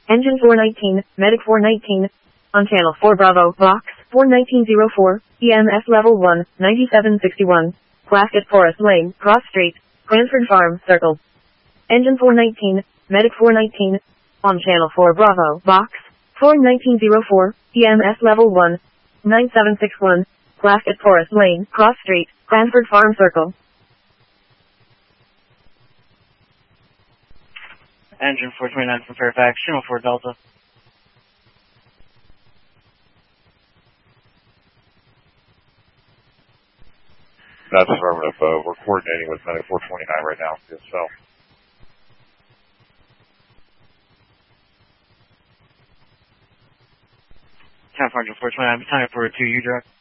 Engine 419, Medic 419. On channel 4 Bravo, Box 41904, EMS level 1, 9761. Plaskett Forest Lane, Cross Street, Cranford Farm, Circle. Engine 419, Medic 419. On channel 4 Bravo, Box 41904, EMS level 1, 9761. Plaskett Forest Lane, Cross Street, Cranford Farm, Circle. Engine 429 from Fairfax, channel 4 Delta. That's affirmative. We're coordinating with Medic 429 right now. Yes, so. California 429, time for a 2U direct.